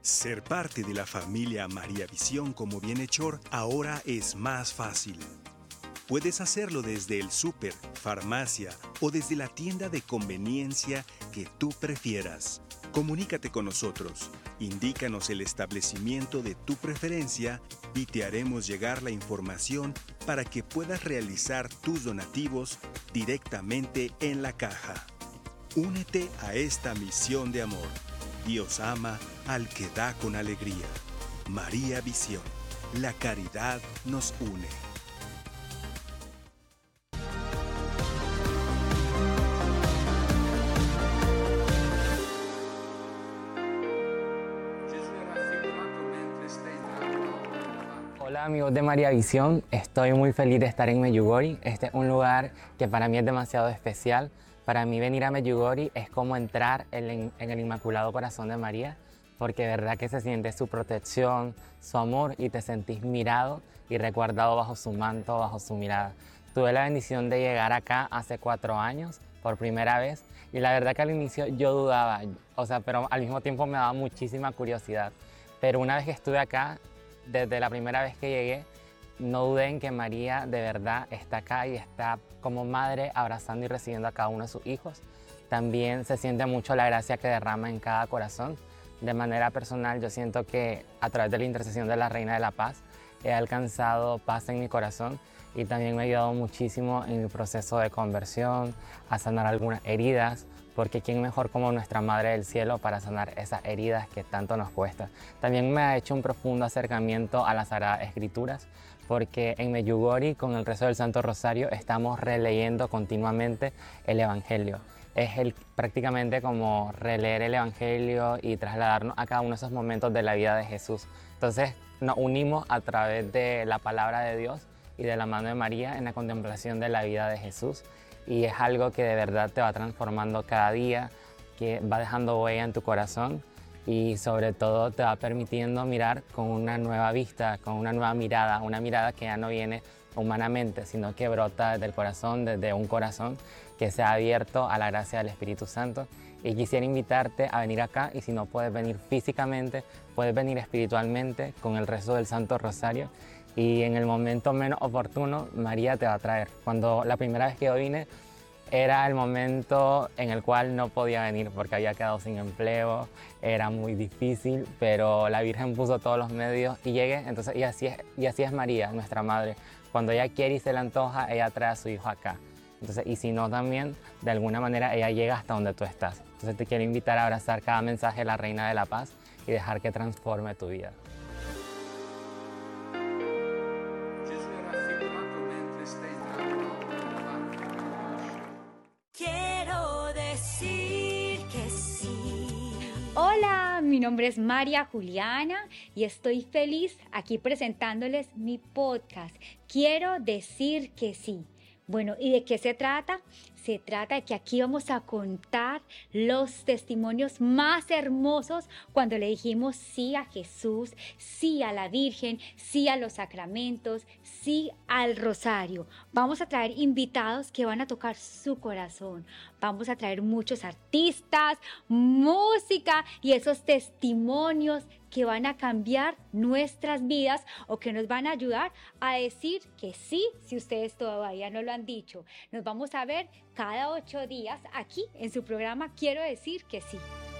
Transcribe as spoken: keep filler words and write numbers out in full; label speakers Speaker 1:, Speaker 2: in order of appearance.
Speaker 1: Ser parte de la familia María Visión como bienhechor ahora es más fácil. Puedes hacerlo desde el súper, farmacia o desde la tienda de conveniencia que tú prefieras. Comunícate con nosotros, indícanos el establecimiento de tu preferencia y te haremos llegar la información para que puedas realizar tus donativos directamente en la caja. Únete a esta misión de amor. Dios ama al que da con alegría. María Visión. La caridad nos une.
Speaker 2: Hola amigos de María Visión, estoy muy feliz de estar en Medjugorje. Este es un lugar que para mí es demasiado especial. Para mí venir a Medjugorje es como entrar en, en el Inmaculado Corazón de María, porque de verdad que se siente su protección, su amor y te sentís mirado y resguardado bajo su manto, bajo su mirada. Tuve la bendición de llegar acá hace cuatro años por primera vez y la verdad que al inicio yo dudaba, o sea, pero al mismo tiempo me daba muchísima curiosidad. Pero una vez que estuve acá, desde la primera vez que llegué, no dudé en que María de verdad está acá y está como madre abrazando y recibiendo a cada uno de sus hijos. También se siente mucho la gracia que derrama en cada corazón. De manera personal, yo siento que a través de la intercesión de la Reina de la Paz he alcanzado paz en mi corazón y también me ha ayudado muchísimo en mi proceso de conversión, a sanar algunas heridas, porque quién mejor como nuestra Madre del Cielo para sanar esas heridas que tanto nos cuesta. También me ha hecho un profundo acercamiento a las Sagradas Escrituras, porque en Medjugorje, con el rezo del Santo Rosario, estamos releyendo continuamente el Evangelio. Es el, prácticamente como releer el Evangelio y trasladarnos a cada uno de esos momentos de la vida de Jesús. Entonces nos unimos a través de la palabra de Dios y de la mano de María en la contemplación de la vida de Jesús. Y es algo que de verdad te va transformando cada día, que va dejando huella en tu corazón y sobre todo te va permitiendo mirar con una nueva vista, con una nueva mirada, una mirada que ya no viene humanamente, sino que brota desde el corazón, desde un corazón que se ha abierto a la gracia del Espíritu Santo. Y quisiera invitarte a venir acá, y si no puedes venir físicamente, puedes venir espiritualmente con el rezo del Santo Rosario. Y en el momento menos oportuno, María te va a traer. Cuando la primera vez que yo vine, era el momento en el cual no podía venir porque había quedado sin empleo, era muy difícil, pero la Virgen puso todos los medios y llegué. Entonces, y así es, y así es María, nuestra Madre. Cuando ella quiere y se le antoja, ella trae a su hijo acá. Entonces, y si no también, de alguna manera ella llega hasta donde tú estás. Entonces te quiero invitar a abrazar cada mensaje de la Reina de la Paz y dejar que transforme tu vida.
Speaker 3: Quiero decir que sí.
Speaker 4: Hola, mi nombre es María Juliana y estoy feliz aquí presentándoles mi podcast. Quiero decir que sí. Bueno, ¿y de qué se trata? Se trata de que aquí vamos a contar los testimonios más hermosos cuando le dijimos sí a Jesús, sí a la Virgen, sí a los sacramentos, sí al rosario. Vamos a traer invitados que van a tocar su corazón. Vamos a traer muchos artistas, música y esos testimonios que van a cambiar nuestras vidas o que nos van a ayudar a decir que sí, si ustedes todavía no lo han dicho. Nos vamos a ver cada ocho días aquí en su programa Quiero decir que sí.